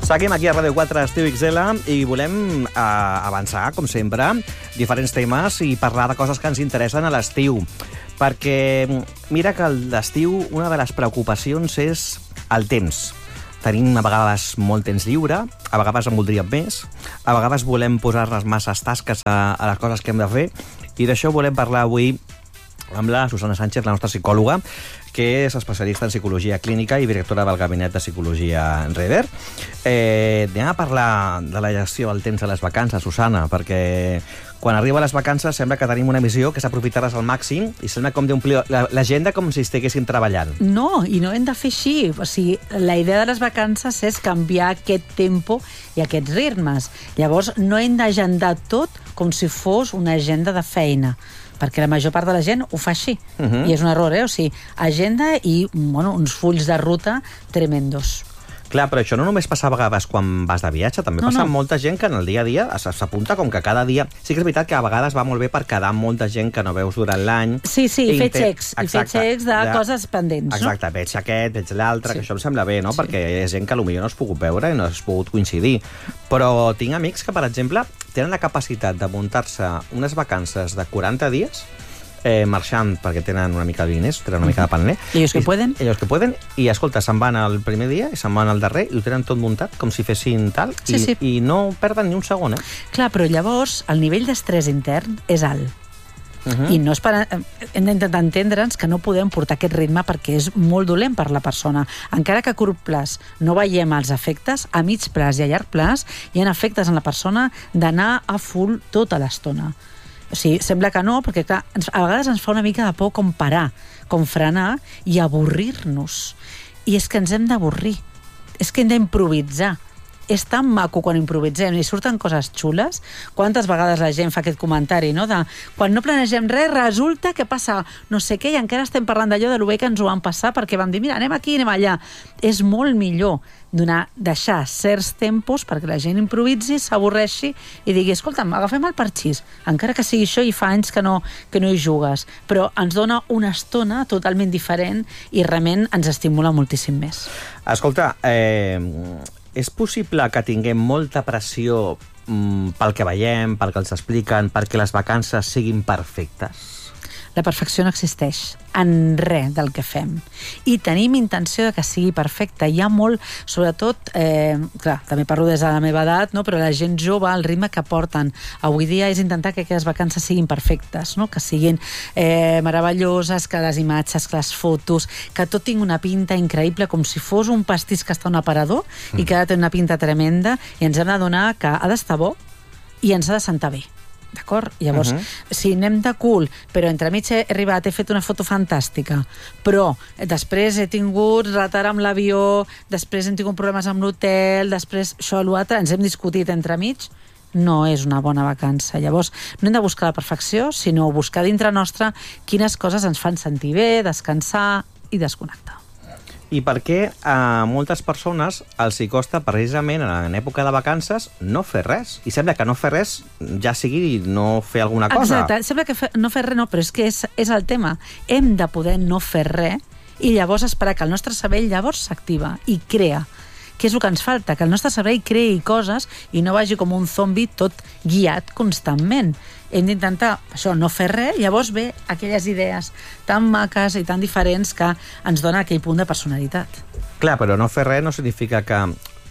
Seguim aquí a Ràdio 4 Estiu XL i volem avançar, com sempre, diferents temes i parlar de coses que ens interessen a l'estiu. Perquè mira que a l'estiu una de les preocupacions és el temps. Tenim a vegades molt temps lliure, a vegades en voldríem més, a vegades volem posar-nos masses tasques a les coses que hem de fer, i d'això volem parlar avui amb la Susana Sánchez, la nostra psicòloga, que és especialista en psicologia clínica i directora del Gabinet de Psicologia Reder. Anem a parlar de la gestió del temps a les vacances, Susana, perquè quan arriba a les vacances sembla que tenim una missió que és aprofitar-les al màxim i sembla com d'omplir l'agenda com si estiguéssim treballant. No, i no hem de fer així. O sigui, la idea de les vacances és canviar aquest tempo i aquests ritmes. Llavors, no hem d'agendar tot com si fos una agenda de feina, perquè la major part de la gent ho fa així. I és un error, O sigui, agenda i uns fulls de ruta tremendos. Clar, però això no només passa a vegades quan vas de viatge, també passa amb molta gent que en el dia a dia s'apunta com que cada dia... Sí que és veritat que a vegades va molt bé per quedar amb molta gent que no veus durant l'any. Sí, i fer xecs. I fer xecs de coses pendents, no? Exacte, veig aquest, veig l'altre, que això em sembla bé, no? Perquè és gent que potser no has pogut veure i no has pogut coincidir. Però tinc amics que, per exemple, tenen la capacitat de muntar-se unes vacances de 40 dies marxant perquè tenen una mica de diners, tenen una mica de paner. Ellos que pueden. Ellos que pueden. I, escolta, se'n van el primer dia i se'n van al darrer i ho tenen tot muntat com si fessin tal i no perden ni un segon, Clar, però llavors el nivell d'estrès intern és alt. I no és per... hem d'intentar entendre'ns que no podem portar aquest ritme perquè és molt dolent per la persona. Encara que a curt plaç no veiem els efectes, a mig plaç i a llarg plaç hi ha efectes en la persona d'anar a full tota l'estona. O sigui, sembla que no, perquè clar, a vegades ens fa una mica de por com parar, com frenar i avorrir-nos. I és que ens hem d'avorrir. És que hem d'improvisar. És tan maco quan improvisem i surten coses xules. Quantes vegades la gent fa aquest comentari, no? De quan no planegem res, resulta que passa no sé què i encara estem parlant d'allò de lo bé que ens ho van passar perquè vam dir, mira, anem aquí, anem allà. És molt millor deixar certs tempos perquè la gent improvisi, s'avorreixi i digui, escolta'm, agafem el parxís, encara que sigui això i fa anys que no hi jugues, però ens dona una estona totalment diferent i realment ens estimula moltíssim més. Escolta, és possible que tinguem molta pressió pel que veiem, pel que els expliquen, perquè les vacances siguin perfectes? La perfecció no existeix en res del que fem. I tenim intenció de que sigui perfecte. Hi ha molt, sobretot, clar, també parlo des de la meva edat, no? Però la gent jove, el ritme que porten avui dia és intentar que aquelles vacances siguin perfectes, no? Que siguin meravelloses, que les imatges, que les fotos, que tot tingui una pinta increïble, com si fos un pastís que està a un aparador i que ha de tenir una pinta tremenda, i ens hem d'adonar que ha d'estar bo i ens ha de sentar bé. D'acord? Llavors, si anem de cul, però entremig he arribat, he fet una foto fantàstica, però després he tingut retard amb l'avió, després hem tingut problemes amb l'hotel, després això, l'altre, ens hem discutit entremig, no és una bona vacança. Llavors, no hem de buscar la perfecció, sinó buscar dintre nostre quines coses ens fan sentir bé, descansar i desconnectar. I per què a moltes persones els hi costa precisament en època de vacances no fer res? I sembla que no fer res ja sigui no fer alguna cosa. Exacte, sembla que no fer res no, però és que és el tema. Hem de poder no fer res i llavors esperar que el nostre cervell llavors s'activa i crea. Què és el que ens falta? Que el nostre cervell creï coses i no vagi com un zombi tot guiat constantment. Hem d'intentar, això, no fer res, llavors ve aquelles idees tan maques i tan diferents que ens donen aquell punt de personalitat. Clar, però no fer res no significa que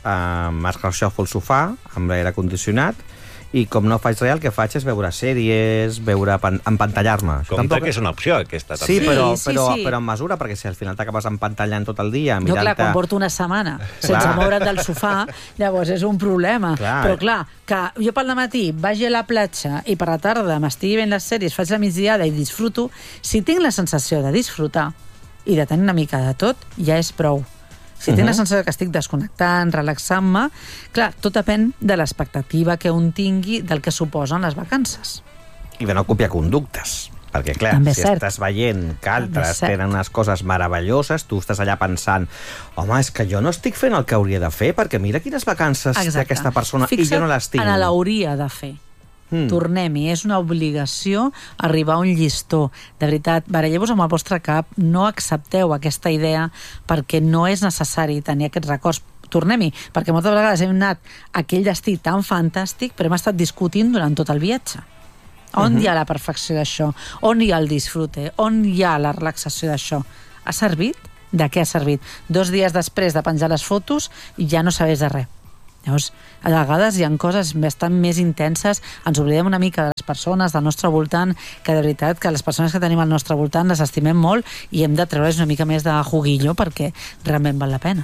m'escarxofo al sofà amb l'aire condicionat i com no faig res, el que faig és veure sèries, empantallar-me. Compte que és una opció, aquesta, també. Sí, però en mesura, perquè si al final t'acabes empantallant tot el dia... No, clar, quan porto una setmana sense moure't del sofà, llavors és un problema. Però clar, que jo pel matí vagi a la platja i per la tarda m'estigui veient les sèries, faig la migdiada i disfruto, si tinc la sensació de disfrutar i de tenir una mica de tot, ja és prou. Si tinc la sensació que estic desconnectant, relaxant-me, clar, tot depèn de l'expectativa que un tingui del que suposen les vacances. I de no copiar conductes. Perquè, clar, si estàs veient que altres tenen unes coses meravelloses, tu estàs allà pensant, home, és que jo no estic fent el que hauria de fer, perquè mira quines vacances té aquesta persona i jo no les tinc. Fixa't en l'hauria de fer. Tornem-hi, és una obligació arribar a un llistó. De veritat, baralleu-vos amb el vostre cap, no accepteu aquesta idea perquè no és necessari tenir aquests records. Tornem-hi, perquè moltes vegades hem anat a aquell destí tan fantàstic, però hem estat discutint durant tot el viatge. On hi ha la perfecció d'això? On hi ha el disfrute? On hi ha la relaxació d'això? Ha servit? De què ha servit? 2 dies després de penjar les fotos ja no sabés de res. Llavors, a vegades hi ha coses bastant més intenses, ens oblidem una mica de les persones del nostre voltant, que de veritat que les persones que tenim al nostre voltant les estimem molt i hem de treure's una mica més de juguillo perquè realment val la pena.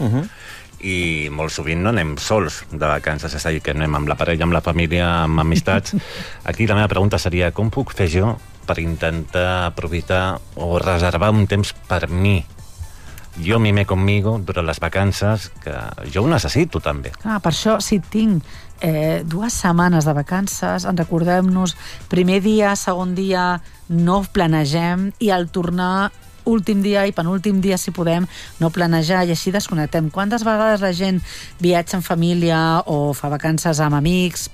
I molt sovint no anem sols de vacances, és a dir, que anem amb la parella, amb la família, amb amistats. Aquí la meva pregunta seria, com puc fer jo per intentar aprofitar o reservar un temps per mi? Jo mimé conmigo durant les vacances, que jo ho necessito també. Per això, si tinc 2 setmanes de vacances, en recordem-nos, primer dia, segon dia, no planegem, i al tornar últim dia i penúltim dia, si podem, no planejar, i així desconnectem. Quantes vegades la gent viatja en família o fa vacances amb amics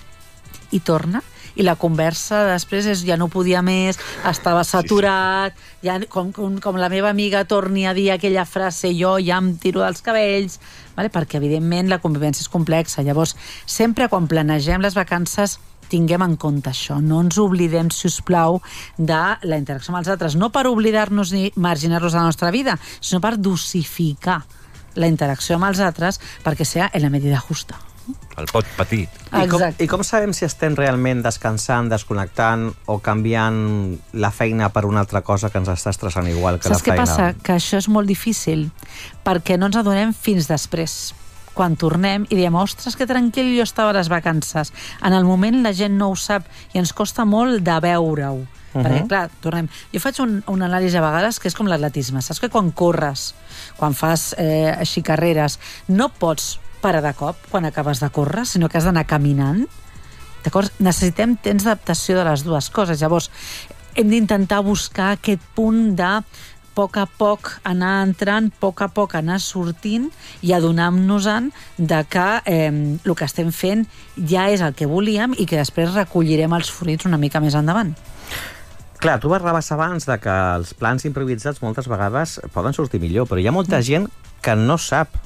i torna? I la conversa després és ja no podia més, estava saturat, ja, com la meva amiga torni a dir aquella frase, jo ja em tiro dels cabells, vale? Perquè evidentment la convivència és complexa. Llavors, sempre quan planegem les vacances tinguem en compte això, no ens oblidem, si us plau, de la interacció amb els altres, no per oblidar-nos ni marginar-los de la nostra vida, sinó per dosificar la interacció amb els altres perquè sigui en la medida justa. El pot petit. I com sabem si estem realment descansant, desconnectant o canviant la feina per una altra cosa que ens està estressant igual que la feina? Saps què passa? Que això és molt difícil perquè no ens adonem fins després. Quan tornem i diem, ostres, que tranquil jo estava a les vacances. En el moment la gent no ho sap i ens costa molt de veure-ho. Perquè, clar, tornem. Jo faig un anàlisi a vegades que és com l'atletisme. Saps que quan corres, quan fas així carreres, no pots parar de cop quan acabes de córrer, sinó que has d'anar caminant. D'acord? Necessitem temps d'adaptació de les dues coses. Llavors, hem d'intentar buscar aquest punt de poc a poc anar entrant, poc a poc anar sortint i adonar-nos-en de que el que estem fent ja és el que volíem i que després recollirem els fruits una mica més endavant. Clar, tu parlaves abans de que els plans improvisats moltes vegades poden sortir millor, però hi ha molta gent que no sap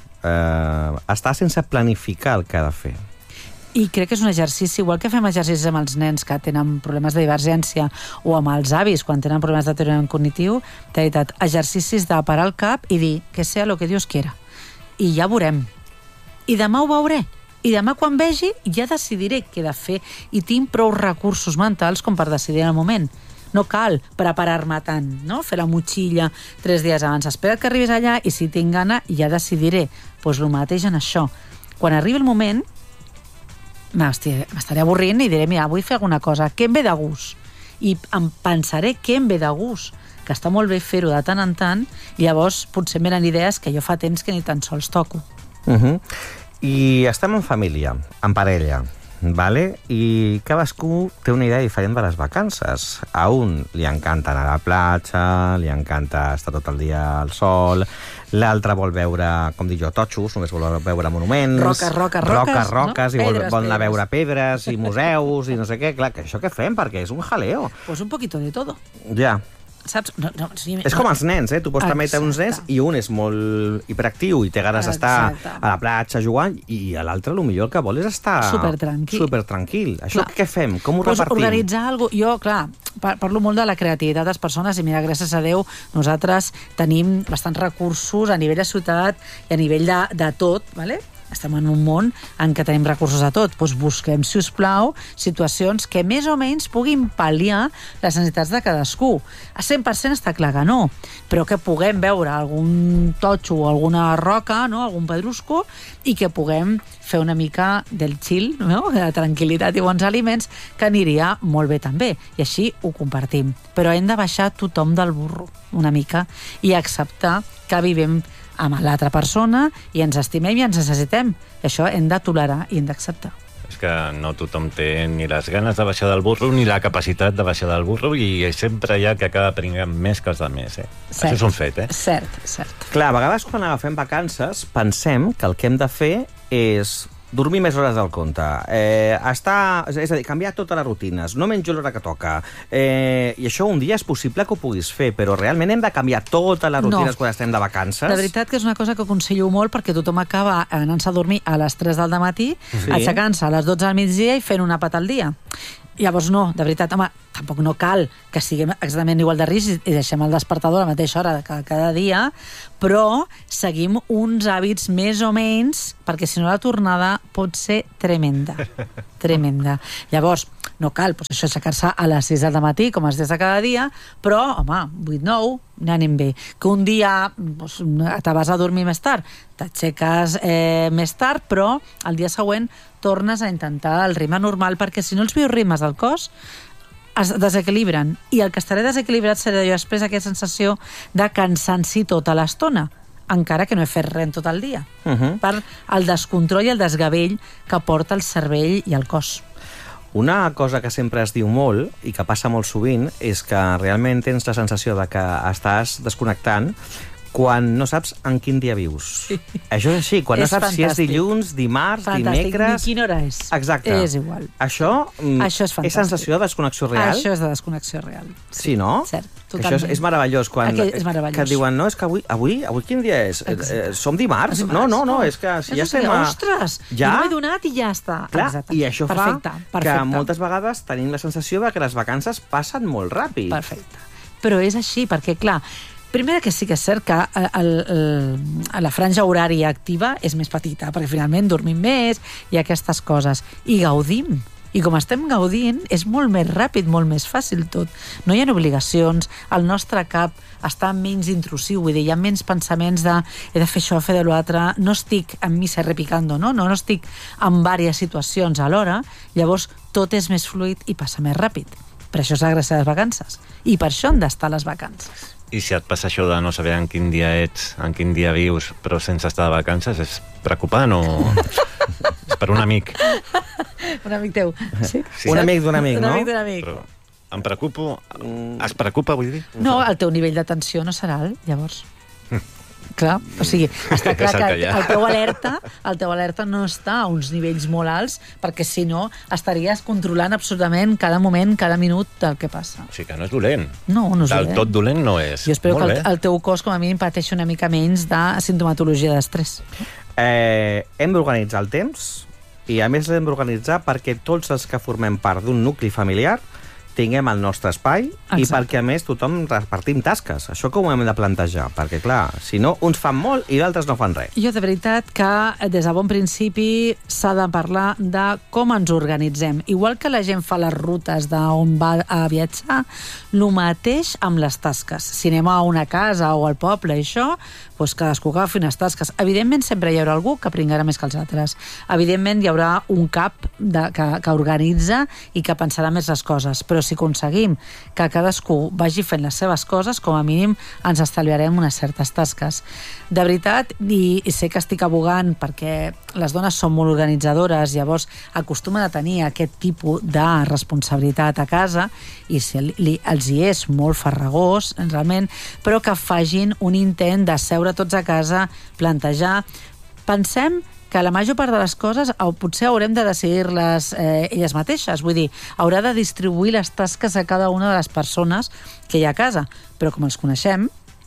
està sense planificar el que ha de fer. I crec que és un exercici, igual que fem exercicis amb els nens que tenen problemes de divergència o amb els avis quan tenen problemes de deteriorament cognitiu, de veritat, exercicis de parar el cap i dir que sea lo que Dios quiera. I ja veurem. I demà ho veuré. I demà quan vegi ja decidiré què he de fer i tinc prou recursos mentals com per decidir en el moment. No cal preparar-me tant, no? Fer la motxilla 3 dies abans. Espera't que arribis allà i si tinc gana ja decidiré. Doncs el mateix en això. Quan arribi el moment, m'estaré avorrint i diré, mira, vull fer alguna cosa. Què em ve de gust? I em pensaré què em ve de gust. Que està molt bé fer-ho de tant en tant i llavors potser em venen idees que jo fa temps que ni tan sols toco. I estem en família, en parella, vale? I cadascú té una idea diferent de les vacances. A un li encanta anar a la platja, li encanta estar tot el dia al sol, l'altre vol veure, com dic jo, totxos, només vol veure monuments, roques, no? I vol anar a veure pedres i museus i no sé què. Clar, que això què fem? Perquè és un jaleo. Pues un poquito de todo. Ja. Saps? És com els nens, tu pots també tenir uns nens i un és molt hiperactiu i té ganes d'estar a la platja jugant i a l'altre potser el que vol és estar supertranquil. Això què fem? Com ho repartim? Organitzar alguna cosa. Jo, clar, parlo molt de la creativitat de les persones i mira, gràcies a Déu, nosaltres tenim bastants recursos a nivell de ciutat i a nivell de tot, ¿vale? Estem en un món en què tenim recursos a tot. Doncs busquem, si us plau, situacions que més o menys puguin pal·liar les necessitats de cadascú. A 100% està clar que no, però que puguem veure algun totxo o alguna roca, no? Algun pedrusco, i que puguem fer una mica del chill, no? De tranquil·litat i bons aliments, que aniria molt bé també. I així ho compartim. Però hem de baixar tothom del burro una mica i acceptar que vivim amb l'altra persona i ens estimem i ens necessitem. Això hem de tolerar i hem d'acceptar. És que no tothom té ni les ganes de baixar del burro ni la capacitat de baixar del burro i sempre hi ha que acaba pringant més que els altres, Això és un fet, Cert. Clar, a vegades quan agafem vacances pensem que el que hem de fer és dormir més hores del compte, és a dir, canviar totes les rutines, no menjo l'hora que toca, i això un dia és possible que ho puguis fer, però realment hem de canviar totes les rutines quan estem de vacances? De veritat que és una cosa que aconsello molt, perquè tothom acaba anant-se a dormir a les 3 del matí, aixecant-se a les 12 del migdia i fent un àpat al dia. Llavors no, de veritat, home, tampoc no cal que siguem exactament igual de risc i deixem el despertador a la mateixa hora cada dia, però seguim uns hàbits més o menys, perquè si no la tornada pot ser tremenda. Tremenda. Llavors, no cal, doncs això, aixecar-se a les 6 del matí, com es des de cada dia, però, home, 8-9, anem bé. Que un dia doncs, te vas a dormir més tard, t'aixeques més tard, però el dia següent tornes a intentar el ritme normal, perquè si no els bioritmes del cos es desequilibren, i el que estaré desequilibrat serà jo després aquesta sensació de cansanci tota l'estona, encara que no he fet res tot el dia, per el descontrol i el desgavell que porta el cervell i el cos. Una cosa que sempre es diu molt, i que passa molt sovint, és que realment tens la sensació de que estàs desconnectant quan no saps en quin dia vius. Sí. Això és així, quan no saps si és dilluns, dimarts, dimecres... Ni quina hora és. Exacte. És igual. Això és sensació de desconnexió real? Això és de desconnexió real. Sí, no? Cert, totalment. Això és meravellós. Quan, és meravellós. Que diuen, no, és que avui quin dia és? Som dimarts? No, és que si ja estem... Ostres, ja? No m'he donat i ja està. Clar, exacte. I això fa que moltes vegades tenim la sensació de que les vacances passen molt ràpid. Perfecte. Però és així, perquè, clar, primer que sí que és cert que la franja horària activa és més petita, perquè finalment dormim més i aquestes coses. I gaudim. I com estem gaudint, és molt més ràpid, molt més fàcil tot. No hi ha obligacions, el nostre cap està menys intrusiu, vull dir, hi ha menys pensaments de he de fer això, fer de l'altre, no estic en missa repicando, no estic en diverses situacions alhora, llavors tot és més fluid i passa més ràpid. Per això és la gràcia de les vacances. I per això han d'estar les vacances. I si et passa això de no saber en quin dia ets, en quin dia vius, però sense estar de vacances, és preocupant o... és per un amic? Un amic teu. Sí? Un amic d'un amic, no? Un amic d'un amic. Però em preocupo... Es preocupa, vull dir? No, el teu nivell d'atenció no serà alt, llavors. Clar, o sigui, està clar que el teu alerta no està a uns nivells molt alts, perquè si no estaries controlant absolutament cada moment, cada minut del que passa. O sigui que no és dolent. No és dolent. Del tot dolent no és. Jo espero que el teu cos com a mínim pateixi una mica menys de sintomatologia d'estrès. Hem d'organitzar el temps i a més l'hem d'organitzar perquè tots els que formem part d'un nucli familiar tinguem el nostre espai. Exacte. I perquè, a més, tothom repartim tasques. Això com ho hem de plantejar? Perquè, clar, si no, uns fan molt i d'altres no fan res. Jo, de veritat, que des de bon principi s'ha de parlar de com ens organitzem. Igual que la gent fa les rutes d'on va a viatjar, el mateix amb les tasques. Si anem a una casa o al poble, això, doncs cadascú agafi unes tasques. Evidentment, sempre hi haurà algú que pringarà més que els altres. Evidentment, hi haurà un cap que organitza i que pensarà més les coses. Però si aconseguim que cadascú vagi fent les seves coses, com a mínim ens estalviarem unes certes tasques. De veritat, i sé que estic abogant perquè les dones són molt organitzadores, llavors acostumen a tenir aquest tipus de responsabilitat a casa, i si els hi és molt farragós, realment, però que facin un intent de seure tots a casa, plantejar. Pensem que la major part de les coses potser haurem de decidir-les elles mateixes. Vull dir, haurà de distribuir les tasques a cada una de les persones que hi ha a casa. Però com els coneixem,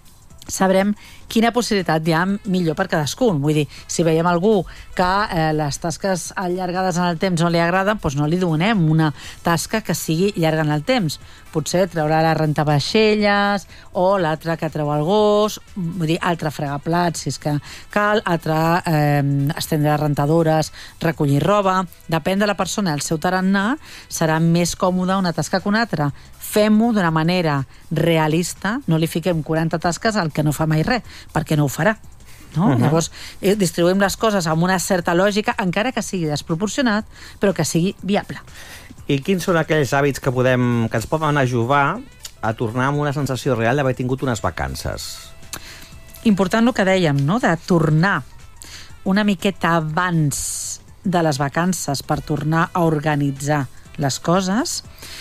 sabrem quina possibilitat hi ha millor per cadascun. Vull dir, si veiem algú que les tasques allargades en el temps no li agraden, doncs no li donem una tasca que sigui llarga en el temps. Potser treurà la rentavaixelles, o l'altre que treu el gos, vull dir, altre fregar plats, si és que cal, altre estendre les rentadores, recollir roba. Depèn de la persona, el seu tarannà, serà més còmode una tasca que una altra. Fem-ho d'una manera realista, no li fiquem 40 tasques al que no fa mai res, perquè no ho farà. No? Llavors, distribuïm les coses amb una certa lògica, encara que sigui desproporcionat, però que sigui viable. I quins són aquells hàbits que ens poden ajudar a tornar amb una sensació real d'haver tingut unes vacances? Important el que dèiem, no? De tornar una miqueta abans de les vacances per tornar a organitzar les coses.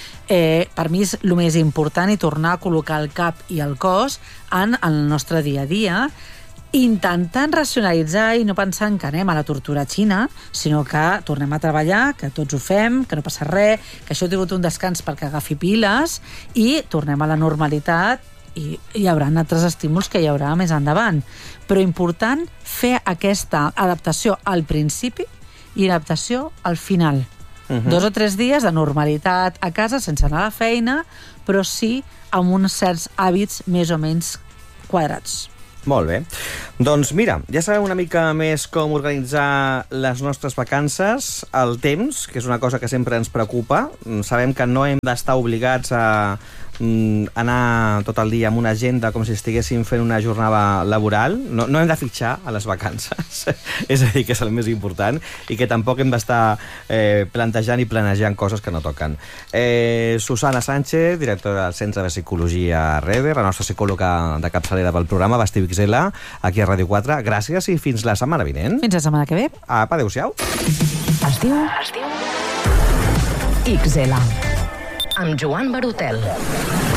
Per mi és el més important, i tornar a col·locar el cap i el cos en el nostre dia a dia, intentant racionalitzar i no pensant que anem a la tortura xina, sinó que tornem a treballar, que tots ho fem, que no passa res, que això ha tingut un descans perquè agafi piles i tornem a la normalitat i hi haurà altres estímuls que hi haurà més endavant. Però important fer aquesta adaptació al principi i l'adaptació al final. 2 o 3 dies de normalitat a casa sense anar a la feina, però sí amb uns certs hàbits més o menys quadrats. Molt bé. Doncs mira, ja sabem una mica més com organitzar les nostres vacances, el temps, que és una cosa que sempre ens preocupa. Sabem que no hem d'estar obligats a anar tot el dia amb una agenda com si estiguéssim fent una jornada laboral. No hem de fitxar a les vacances, és a dir, que és el més important, i que tampoc hem d'estar plantejant i planejant coses que no toquen. Susana Sánchez, directora del Centre de Psicologia Reder, la nostra psicòloga de capçalera pel programa, Bastiu Xela, aquí a Ràdio 4. Gràcies i fins la setmana vinent. Fins la setmana que ve. Apa, adéu-siau. Es diu Xela, amb Joan Barutel.